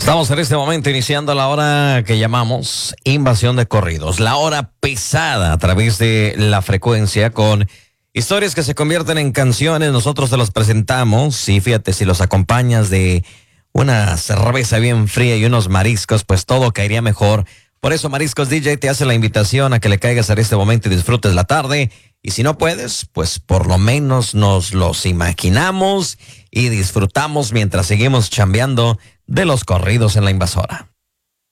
Estamos en este momento iniciando la hora que llamamos Invasión de Corridos, la hora pesada a través de la frecuencia con historias que se convierten en canciones. Nosotros te los presentamos y fíjate, si los acompañas de una cerveza bien fría y unos mariscos, pues todo caería mejor. Por eso Mariscos DJ te hace la invitación a que le caigas en este momento y disfrutes la tarde. Y si no puedes, pues por lo menos nos los imaginamos y disfrutamos mientras seguimos chambeando de los corridos en la invasora.